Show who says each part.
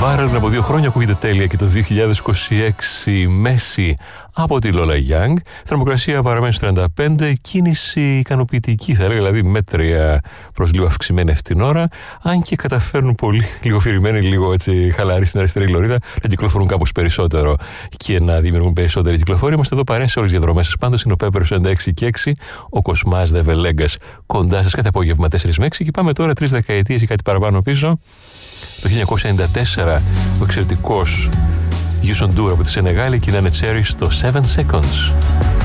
Speaker 1: Viral από 2 χρόνια, ακούγεται τέλεια και το 2026. Μέση από τη Lola Young. Θερμοκρασία παραμένει στο 35. Κίνηση ικανοποιητική, θα έλεγα, δηλαδή μέτρια προς λίγο αυξημένη ευθυνόρα. Αν και καταφέρνουν πολύ λίγο φυρημένοι, λίγο έτσι χαλαροί στην αριστερή γλωρίδα, να κυκλοφορούν κάπως περισσότερο και να δημιουργούν περισσότερη κυκλοφορία. Είμαστε εδώ παρέα σε όλες τις διαδρομές σας. Πάντως είναι ο Peppers 96 και 6, ο Κοσμάς The Velegas κοντά σας κάθε απόγευμα 4 με 6. Και πάμε τώρα 3 δεκαετίες ή κάτι παραπάνω πίσω. Το 1994 ο εξαιρετικός Youssou N'Dour από τη Σενεγάλη και η Nene Cherry στο 7 Seconds.